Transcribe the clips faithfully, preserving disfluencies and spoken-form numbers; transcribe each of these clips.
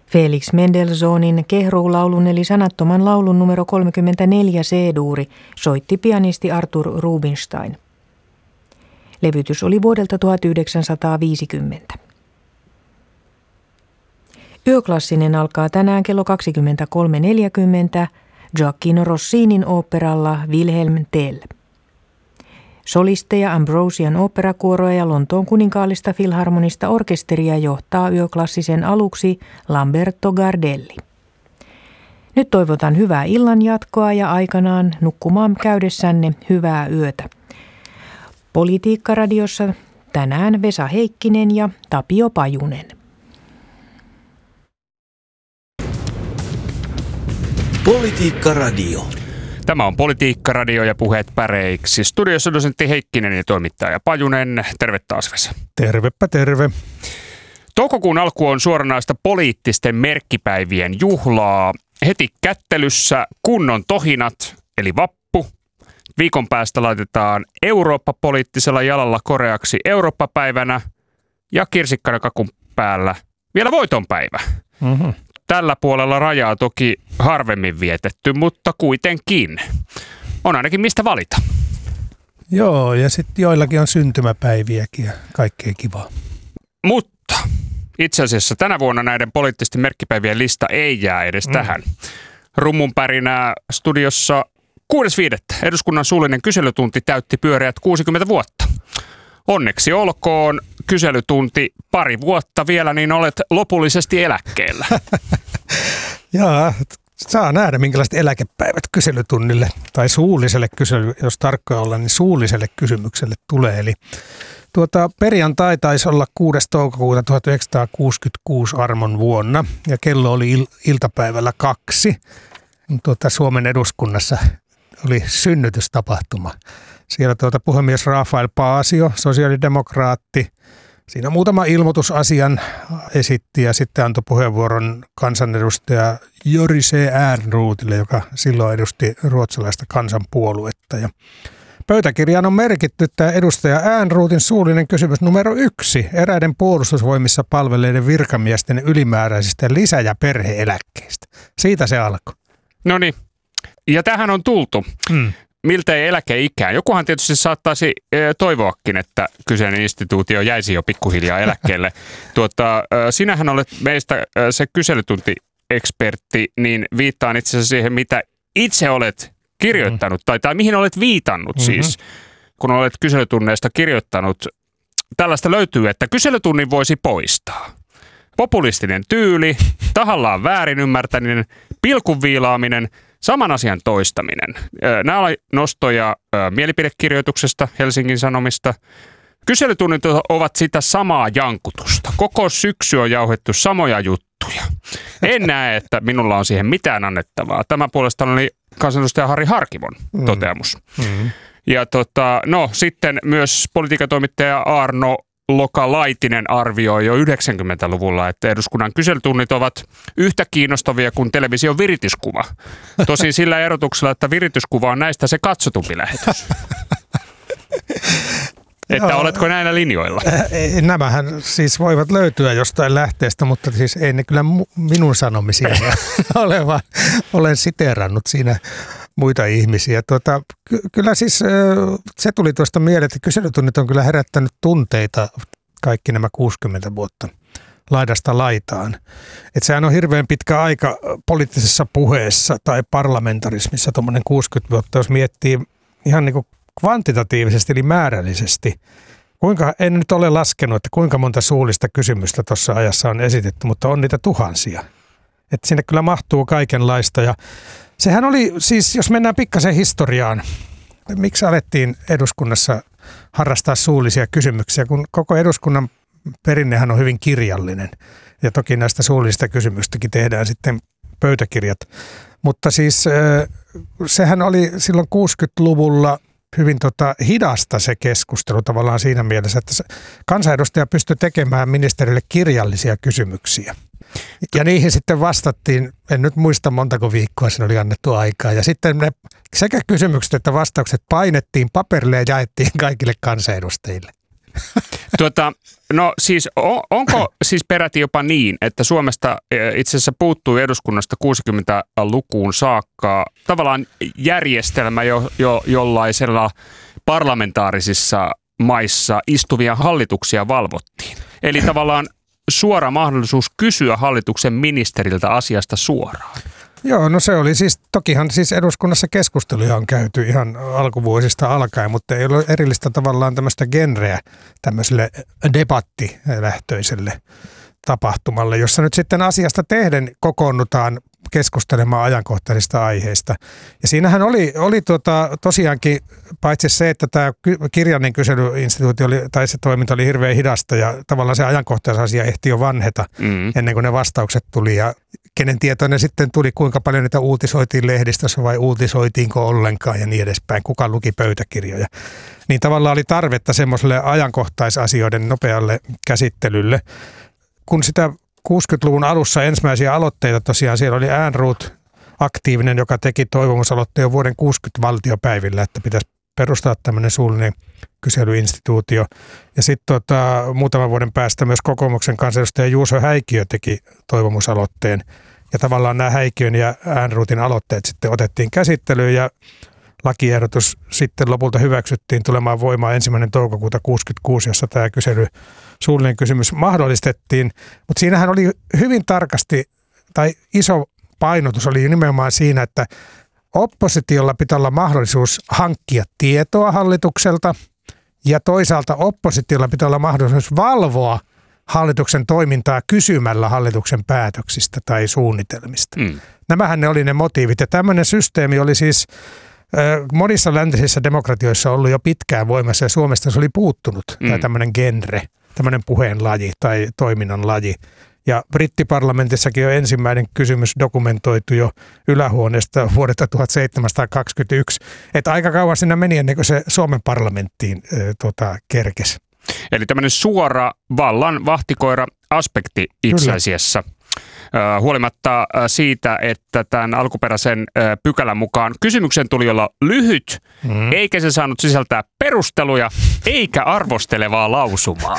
Felix Mendelssohnin Kehru-laulun eli sanattoman laulun numero kolmekymmentäneljä C-duuri soitti pianisti Arthur Rubinstein. Levytys oli vuodelta tuhatyhdeksänsataaviisikymmentä. Yöklassinen alkaa tänään kello kaksikymmentäkolme neljäkymmentä Gioacchino Rossinin oopperalla Wilhelm Tell. Solisteja Ambrosian oopperakuoroa ja Lontoon kuninkaallista filharmonista orkesteria johtaa yöklassisen aluksi Lamberto Gardelli. Nyt toivotan hyvää illanjatkoa ja aikanaan nukkumaan käydessänne hyvää yötä. Politiikkaradiossa tänään Vesa Heikkinen ja Tapio Pajunen. Politiikkaradio. Tämä on Politiikkaradio ja puheet päreiksi. Studiossa dosentti Heikkinen ja toimittaja Pajunen. Terve taas, Vesa. Tervepä terve. Toukokuun alku on suoranaista poliittisten merkkipäivien juhlaa. Heti kättelyssä kunnon tohinat, eli vappu. Viikon päästä laitetaan Eurooppa-poliittisella jalalla koreaksi Eurooppa-päivänä ja kirsikkana kakun päällä vielä voitonpäivä. Mm-hmm. Tällä puolella rajaa toki harvemmin vietetty, mutta kuitenkin. On ainakin mistä valita. Joo, ja sitten joillakin on syntymäpäiviäkin ja kaikkea kivaa. Mutta itse asiassa tänä vuonna näiden poliittisten merkkipäivien lista ei jää edes mm. tähän. Rummunpärinää studiossa kuudes viidettä eduskunnan suullinen kyselytunti täytti pyöreät kuusikymmentä vuotta. Onneksi olkoon kyselytunti pari vuotta vielä, niin olet lopullisesti eläkkeellä. Jaa, saa nähdä minkälaiset eläkepäivät kyselytunnille tai suulliselle kyselylle, jos tarkkoja olla, niin suulliselle kysymykselle tulee. Eli tuota, perjantai taisi olla kuudes toukokuuta tuhatyhdeksänsataakuusikymmentäkuusi armon vuonna ja kello oli il- iltapäivällä kaksi. Tuota, Suomen eduskunnassa oli synnytystapahtuma. Siellä tuota puhemies Rafael Paasio, sosiaalidemokraatti, siinä muutama ilmoitusasian esitti ja sitten antoi puheenvuoron kansanedustaja Jori C. Ehrnrootille, joka silloin edusti ruotsalaista kansanpuoluetta. Ja pöytäkirjaan on merkitty tämä edustaja Ehrnrootin suullinen kysymys numero yksi eräiden puolustusvoimissa palvelleiden virkamiesten ylimääräisistä lisä- ja perhe-eläkkeistä. Siitä se alkoi. No niin, ja tähän on tultu. Hmm. Miltei eläkeikään. Jokuhan tietysti saattaisi toivoakin, että kyseinen instituutio jäisi jo pikkuhiljaa eläkkeelle. Tuota, sinähän olet meistä se kyselytuntiekspertti, niin viittaan itse asiassa siihen, mitä itse olet kirjoittanut, tai, tai mihin olet viitannut mm-hmm. siis, kun olet kyselytunneista kirjoittanut. Tällaista löytyy, että kyselytunnin voisi poistaa. Populistinen tyyli, tahallaan väärin ymmärtäminen, pilkun viilaaminen, saman asian toistaminen. Nämä oli nostoja mielipidekirjoituksesta Helsingin Sanomista. Kyselytunnit ovat sitä samaa jankutusta. Koko syksy on jauhettu samoja juttuja. En näe, että minulla on siihen mitään annettavaa. Tämä puolestaan oli kansanedustaja Harri Harkimon toteamus. Mm. Ja tota, no sitten myös politiikatoimittaja Arno Loka-Laitinen arvioi jo yhdeksänkymmentäluvulla, että eduskunnan kyselytunnit ovat yhtä kiinnostavia kuin television virityskuva. Tosin sillä erotuksella, että virityskuva on näistä se katsotumpi lähetys. Että joo, oletko näillä linjoilla? Nämähän siis voivat löytyä jostain lähteestä, mutta siis ei ne kyllä minun sanomisia ole, vaan olen siteerannut siinä muita ihmisiä. Tuota, ky- kyllä siis se tuli tuosta mieleen, että kyselytunnit on kyllä herättänyt tunteita kaikki nämä kuusikymmentä vuotta laidasta laitaan. Että sehän on hirveän pitkä aika poliittisessa puheessa tai parlamentarismissa tuommoinen kuusikymmentä vuotta, jos miettii ihan niin kuin kvantitatiivisesti eli määrällisesti. Kuinka, en nyt ole laskenut, että kuinka monta suullista kysymystä tuossa ajassa on esitetty, mutta on niitä tuhansia. Että sinne kyllä mahtuu kaikenlaista ja sehän oli siis, jos mennään pikkasen historiaan, miksi alettiin eduskunnassa harrastaa suullisia kysymyksiä, kun koko eduskunnan perinnehän on hyvin kirjallinen. Ja toki näistä suullisista kysymyksistäkin tehdään sitten pöytäkirjat. Mutta siis sehän oli silloin kuusikymmentäluvulla hyvin tota hidasta se keskustelu tavallaan siinä mielessä, että kansanedustaja pystyi tekemään ministerille kirjallisia kysymyksiä. Ja niihin sitten vastattiin, en nyt muista montako viikkoa siinä oli annettu aikaa. Ja sitten ne sekä kysymykset että vastaukset painettiin paperille ja jaettiin kaikille kansanedustajille. Tuota, no siis on, onko siis peräti jopa niin, että Suomesta itse asiassa puuttuu eduskunnasta kuusikymmentälukuun saakka tavallaan järjestelmä, jo, jo, jollaisella parlamentaarisissa maissa istuvia hallituksia valvottiin. Eli tavallaan suora mahdollisuus kysyä hallituksen ministeriltä asiasta suoraan. Joo, no se oli siis, tokihan siis eduskunnassa keskusteluja on käyty ihan alkuvuosista alkaen, mutta ei ole erillistä tavallaan tämmöistä genreä tämmöiselle debattilähtöiselle tapahtumalle, jossa nyt sitten asiasta tehden kokoonnutaan keskustelemaan ajankohtaisista aiheista. Ja siinähän oli, oli tuota, tosiaankin paitsi se, että tämä kirjallinen kyselyinstituutti oli, tai se toiminta oli hirveän hidasta ja tavallaan se ajankohtaisasia ehti jo vanheta mm. ennen kuin ne vastaukset tuli ja kenen tietoinen sitten tuli, kuinka paljon niitä uutisoitiin lehdistössä vai uutisoitiinko ollenkaan ja niin edespäin, kuka luki pöytäkirjoja. Niin tavallaan oli tarvetta semmoiselle ajankohtaisasioiden nopealle käsittelylle. Kun sitä kuusikymmentäluvun alussa ensimmäisiä aloitteita tosiaan, siellä oli Ehrnrooth aktiivinen, joka teki toivomusaloitteen jo vuoden kuusikymmentä valtiopäivillä, että pitäisi perustaa tämmöinen suullinen kyselyinstituutio. Ja sitten tota, muutaman vuoden päästä myös kokoomuksen kansanedustaja Juuso Häikiö teki toivomusaloitteen. Ja tavallaan nämä Häikiön ja Ehrnroothin aloitteet sitten otettiin käsittelyyn ja lakiehdotus sitten lopulta hyväksyttiin tulemaan voimaan ensimmäinen toukokuuta kuusikymmentäkuusi, jossa tämä kysely, suullinen kysymys mahdollistettiin. Mutta siinähän oli hyvin tarkasti, tai iso painotus oli nimenomaan siinä, että oppositiolla pitää olla mahdollisuus hankkia tietoa hallitukselta ja toisaalta oppositiolla pitää olla mahdollisuus valvoa hallituksen toimintaa kysymällä hallituksen päätöksistä tai suunnitelmista. Mm. Nämähän ne oli ne motiivit ja tämmöinen systeemi oli siis monissa läntisissä demokratioissa ollut jo pitkään voimassa ja Suomesta se oli puuttunut, mm. tämä tämmöinen genre, tämmöinen puheen laji tai toiminnan laji. Ja brittiparlamentissakin on ensimmäinen kysymys dokumentoitu jo ylähuoneesta vuodelta tuhatseitsemänsataakaksikymmentäyksi. Että aika kauan siinä meni ennen kuin se Suomen parlamenttiin äh, tota, kerkesi. Eli tämmöinen suora vallan vahtikoira-aspekti itse asiassa. Äh, huolimatta äh, siitä, että tämän alkuperäisen äh, pykälän mukaan kysymyksen tuli olla lyhyt, mm. eikä se saanut sisältää perusteluja, eikä arvostelevaa lausumaa.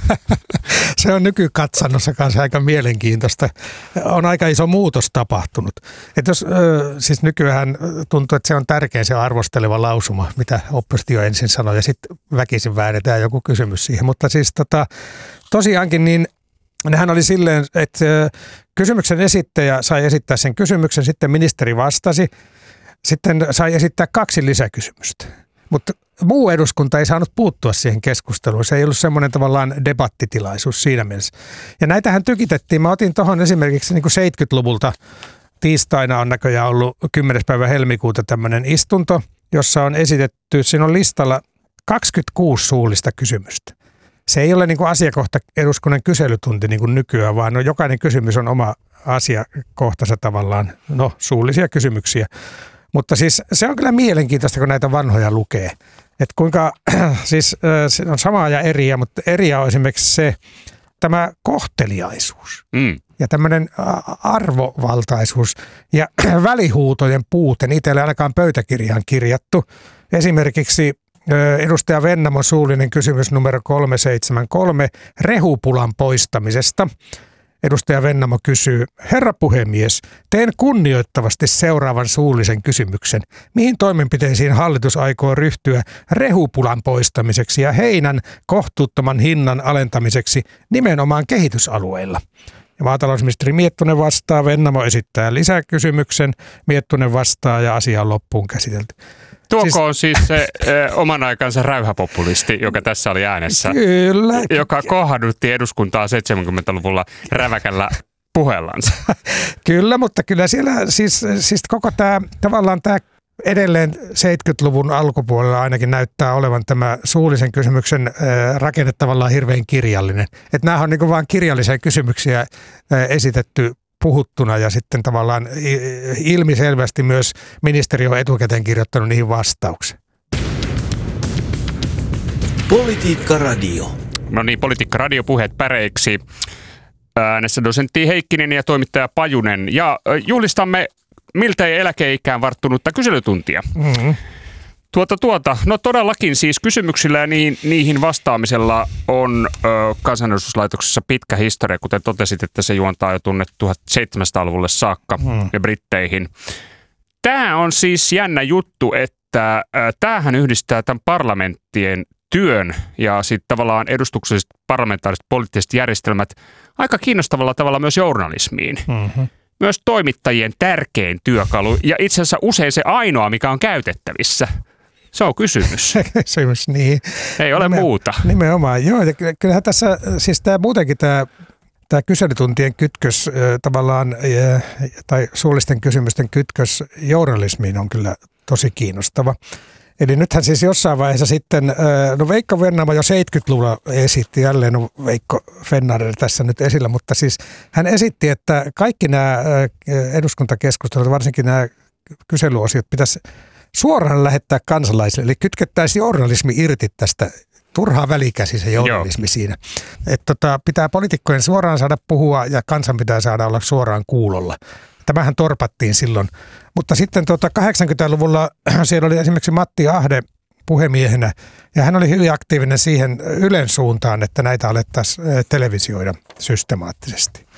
Se on nykykatsannossa kanssa aika mielenkiintoista. On aika iso muutos tapahtunut. Et jos, siis nykyään tuntuu, että se on tärkein se arvosteleva lausuma, mitä oppositio ensin sanoo, ja sitten väkisin väännetään joku kysymys siihen. Mutta siis tota, tosiaankin niin nehän oli silleen, että kysymyksen esittäjä sai esittää sen kysymyksen, sitten ministeri vastasi, sitten sai esittää kaksi lisäkysymystä. Mutta muu eduskunta ei saanut puuttua siihen keskusteluun. Se ei ollut semmoinen tavallaan debattitilaisuus siinä mielessä. Ja näitähän tykitettiin. Mä otin tuohon esimerkiksi niin kuin seitsemänkymmentäluvulta tiistaina on näköjään ollut kymmenes päivä helmikuuta tämmöinen istunto, jossa on esitetty, siinä on listalla kaksikymmentäkuusi suullista kysymystä. Se ei ole niin kuin asiakohta eduskunnan kyselytunti niin kuin nykyään, vaan no, jokainen kysymys on oma asiakohtansa tavallaan, no suullisia kysymyksiä. Mutta siis se on kyllä mielenkiintoista, kun näitä vanhoja lukee. Että kuinka, siis se on samaa ja eriä, mutta eriä on esimerkiksi se, tämä kohteliaisuus mm. ja tämmöinen arvovaltaisuus ja välihuutojen puute. Niitä ei ole ainakaan pöytäkirjaan kirjattu. Esimerkiksi edustaja Vennamon suullinen kysymys numero kolmesataaseitsemänkymmentäkolme rehupulan poistamisesta. Edustaja Vennamo kysyy, herra puhemies, teen kunnioittavasti seuraavan suullisen kysymyksen. Mihin toimenpiteisiin hallitus aikoo ryhtyä rehupulan poistamiseksi ja heinän kohtuuttoman hinnan alentamiseksi nimenomaan kehitysalueilla? Ja maatalousministeri Miettunen vastaa, Vennamo esittää lisäkysymyksen, Miettunen vastaa ja asia on loppuun käsitelty. Tuoko on siis se ö, oman aikansa räyhäpopulisti, joka tässä oli äänessä, kyllä, joka kohdutti eduskuntaa seitsemänkymmentäluvulla räväkällä puheellansa. Kyllä, mutta kyllä siellä siis, siis koko tämä tavallaan tämä edelleen seitsemänkymmentäluvun alkupuolella ainakin näyttää olevan tämä suullisen kysymyksen äh, rakenne tavallaan hirveän kirjallinen. Että nämä on niin kuin vain kirjallisia kysymyksiä äh, esitetty puhuttuna ja sitten tavallaan ilmiselvästi myös ministeri on etukäteen kirjoittanut niihin vastauksen. Politiikka Radio. No niin, Politiikka Radio puheet päreiksi. Äänessä dosentti Heikkinen ja toimittaja Pajunen. Ja juhlistamme miltei eläkeikään varttunutta kyselytuntia. Mm-hmm. Tuota, tuota. No todellakin siis kysymyksillä ja niihin, niihin vastaamisella on ö, kansanedustuslaitoksessa pitkä historia, kuten totesit, että se juontaa jo tunne tuhatseitsemänsataaluvulle saakka hmm. ja Britteihin. Tämä on siis jännä juttu, että ö, tämähän yhdistää tämän parlamenttien työn ja sitten tavallaan edustukselliset parlamentaariset poliittiset järjestelmät aika kiinnostavalla tavalla myös journalismiin. Mm-hmm. Myös toimittajien tärkein työkalu ja itse asiassa usein se ainoa, mikä on käytettävissä. Se on kysymys. Kysymys, niin. Ei ole Nime, muuta. Nimenomaan, joo. Ja kyllähän tässä, siis tämä muutenkin tämä, tämä kyselytuntien kytkös tavallaan, tai suullisten kysymysten kytkös journalismiin on kyllä tosi kiinnostava. Eli nythän siis jossain vaiheessa sitten, no Veikko Vennamo jo seitsemänkymmentäluvulla esitti, jälleen on Veikko Fennarer tässä nyt esillä, mutta siis hän esitti, että kaikki nämä eduskuntakeskustelut, varsinkin nämä kyselyosiot pitäisi suoraan lähettää kansalaisille, eli kytkettäisiin journalismi irti tästä, turhaa välikäsisen journalismi Joo. siinä. Että tota, pitää poliitikkojen suoraan saada puhua ja kansan pitää saada olla suoraan kuulolla. Tämähän torpattiin silloin. Mutta sitten tuota kahdeksankymmentäluvulla siellä oli esimerkiksi Matti Ahde puhemiehenä, ja hän oli hyvin aktiivinen siihen Ylen suuntaan, että näitä alettaisiin televisioida systemaattisesti.